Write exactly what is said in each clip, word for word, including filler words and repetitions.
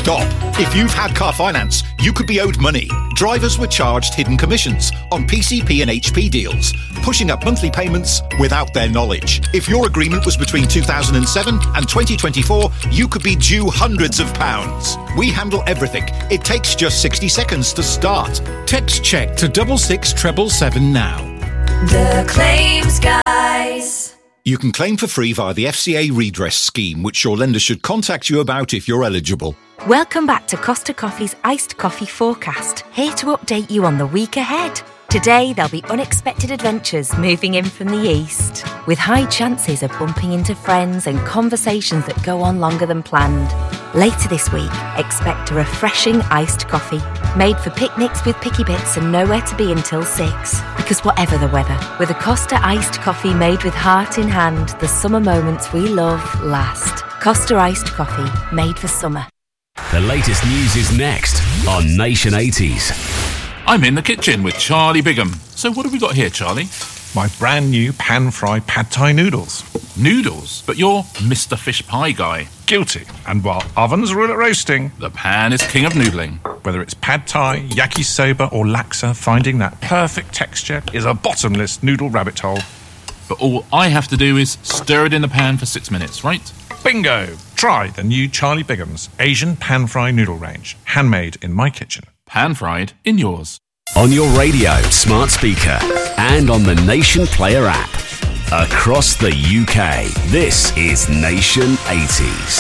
Stop. If you've had car finance, you could be owed money. Drivers were charged hidden commissions on P C P and H P deals, pushing up monthly payments without their knowledge. If your agreement was between two thousand seven and twenty twenty-four, you could be due hundreds of pounds. We handle everything. It takes just sixty seconds to start. Text check to double six treble seven now. The Claims Guys. You can claim for free via the F C A redress scheme, which your lender should contact you about if you're eligible. Welcome back to Costa Coffee's Iced Coffee Forecast, here to update you on the week ahead. Today, there'll be unexpected adventures moving in from the east, with high chances of bumping into friends and conversations that go on longer than planned. Later this week, expect a refreshing iced coffee, made for picnics with picky bits and nowhere to be until six. Because whatever the weather, with a Costa iced coffee made with heart in hand, the summer moments we love last. Costa iced coffee, made for summer. The latest news is next on Nation eighties. I'm in the kitchen with Charlie Bigham. So what have we got here, Charlie? My brand new pan-fried pad thai noodles. Noodles? But you're Mister Fish Pie guy. Guilty. And while ovens rule at roasting, the pan is king of noodling. Whether it's pad thai, yakisoba or laksa, finding that perfect texture is a bottomless noodle rabbit hole. But all I have to do is stir it in the pan for six minutes, right? Bingo! Try the new Charlie Bigham's Asian pan-fried noodle range. Handmade in my kitchen. Pan-fried in yours. On your radio, smart speaker, and on the Nation Player app. Across the U K, this is Nation eighties.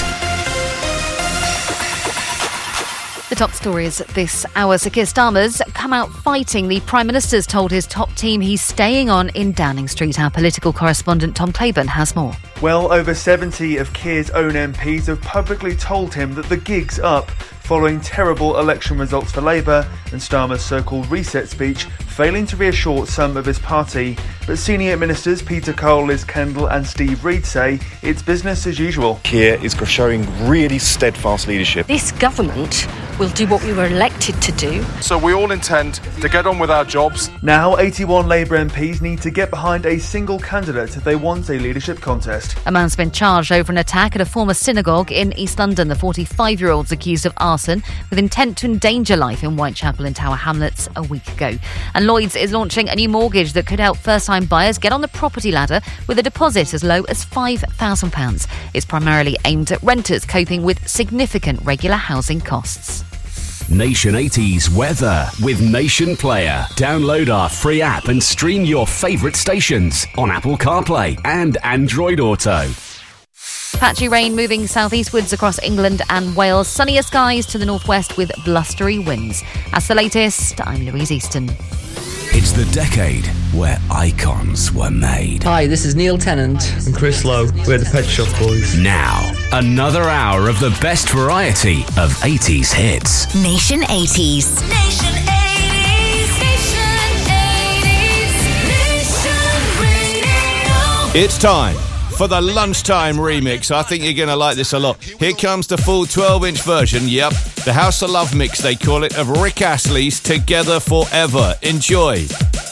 The top stories this hour. Sir Keir Starmer's come out fighting. The Prime Minister's told his top team he's staying on in Downing Street. Our political correspondent Tom Claiborne has more. Well, over seventy of Keir's own M Ps have publicly told him that the gig's up following terrible election results for Labour and Starmer's so-called reset speech failing to reassure some of his party. But senior ministers Peter Cole, Liz Kendall and Steve Reid say it's business as usual. Keir is showing really steadfast leadership. This government will do what we were elected to do. So we all intend to get on with our jobs. Now eighty-one Labour M Ps need to get behind a single candidate if they want a leadership contest. A man's been charged over an attack at a former synagogue in East London. The forty-five-year-old's accused of arson with intent to endanger life in Whitechapel and Tower Hamlets a week ago. And Lloyds is launching a new mortgage that could help first-time buyers get on the property ladder with a deposit as low as five thousand pounds. It's primarily aimed at renters coping with significant regular housing costs. Nation eighties weather with Nation Player. Download our free app and stream your favourite stations on Apple CarPlay and Android Auto. Patchy rain moving southeastwards across England and Wales. Sunnier skies to the northwest with blustery winds. That's the latest. I'm Louise Easton. It's the decade where icons were made. Hi, this is Neil Tennant and Chris Lowe. We're the Pet Shop Boys. Now, another hour of the best variety of eighties hits. Nation eighties. Nation eighties. Nation eighties. Nation Radio. It's time for the lunchtime remix. I think you're going to like this a lot. Here comes the full twelve-inch version, yep, the House of Love mix, they call it, of Rick Astley's Together Forever. Enjoy.